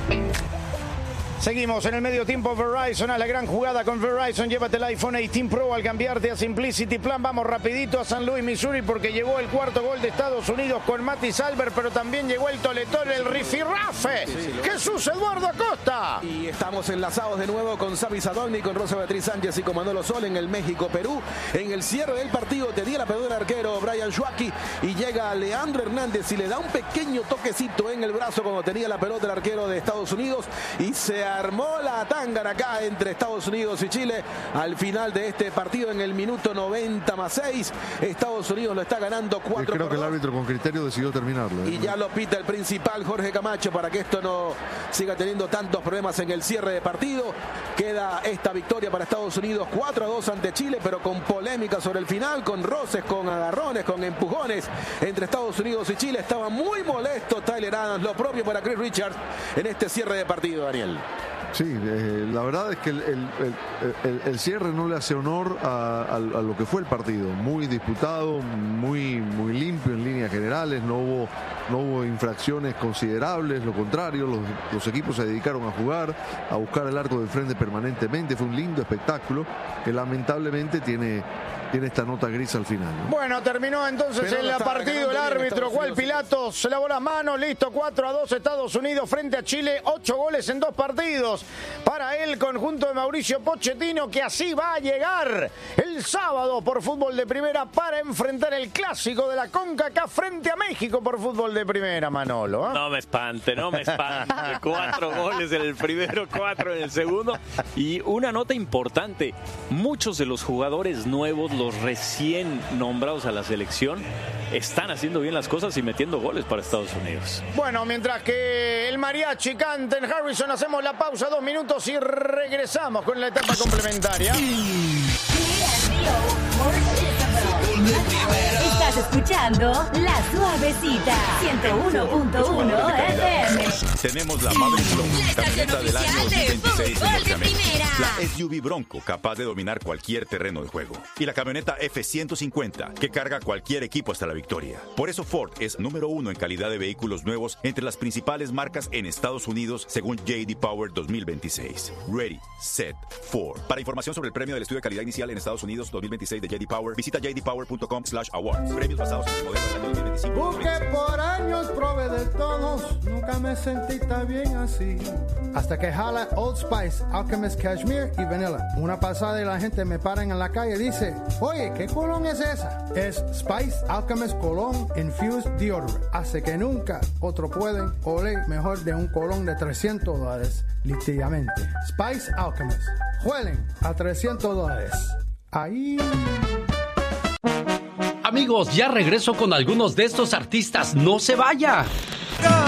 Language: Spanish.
Seguimos en el medio tiempo. Verizon, a la gran jugada con Verizon. Llévate el iPhone 18 Pro al cambiarte a Simplicity Plan. Vamos rapidito a San Luis, Missouri, porque llegó el cuarto gol de Estados Unidos con Mati Salver, pero también llegó el toletón, el rifirrafe. Jesús Eduardo Acosta. Y estamos enlazados de nuevo con Xavi Sadovni, con Rosa Beatriz Sánchez y con Manolo Sol en el México-Perú. En el cierre del partido tenía la pelota del arquero Brian Schwacki y llega Leandro Hernández y le da un pequeño toquecito en el brazo cuando tenía la pelota el arquero de Estados Unidos y se armó la tángana acá entre Estados Unidos y Chile al final de este partido en el minuto 90+6. Estados Unidos lo está ganando 4-2. Creo que el árbitro con criterio decidió terminarlo. Y ya lo pita el principal Jorge Camacho para que esto no siga teniendo tantos problemas en el cierre de partido. Queda esta victoria para Estados Unidos 4-2 ante Chile, pero con polémica sobre el final, con roces, con agarrones, con empujones entre Estados Unidos y Chile. Estaba muy molesto Tyler Adams, lo propio para Chris Richards en este cierre de partido, Daniel. Sí, la verdad es que el cierre no le hace honor a lo que fue el partido. Muy disputado, muy limpio en líneas generales, no hubo infracciones considerables, lo contrario, los equipos se dedicaron a jugar, a buscar el arco del frente permanentemente. Fue un lindo espectáculo que lamentablemente tiene esta nota gris al final, ¿no? Bueno, terminó entonces el partido. El árbitro Juan Pilatos se lavó las manos. Listo, 4-2 Estados Unidos frente a Chile. 8 goles en 2 partidos para el conjunto de Mauricio Pochettino, que así va a llegar el sábado por fútbol de primera para enfrentar el clásico de la CONCACAF frente a México por fútbol de primera, Manolo, ¿eh? No me espante. 4 goles en el primero, 4 en el segundo. Y una nota importante, muchos de los jugadores nuevos, los recién nombrados a la selección, están haciendo bien las cosas y metiendo goles para Estados Unidos. Bueno, mientras que el mariachi canta en Harrison, hacemos la pausa 2 minutos y regresamos con la etapa complementaria. Estás escuchando La Suavecita 101.1 FM. Tenemos la Maverick Bronco, camioneta del año 2026 en Norteamérica. La SUV Bronco, capaz de dominar cualquier terreno de juego. Y la camioneta F-150, que carga cualquier equipo hasta la victoria. Por eso Ford es número 1 en calidad de vehículos nuevos entre las principales marcas en Estados Unidos, según J.D. Power 2026. Ready, Set, Ford. Para información sobre el premio del estudio de calidad inicial en Estados Unidos 2026 de J.D. Power, visita jdpower.com/awards. Premios basados en el modelo del año 2025. Porque por años probé de todos, nunca me sentí tan bien así. Hasta que jala Old Spice, Alchemist Cashmere y Vanilla. Una pasada y la gente me para en la calle y dice, oye, ¿qué colón es esa? Es Spice Alchemist Cologne Infused Deodorant. Hace que nunca otro pueden oler mejor de un colón de $300, literalmente. Spice Alchemist. Huelen a $300. Ahí... Amigos, ya regreso con algunos de estos artistas. ¡No se vaya!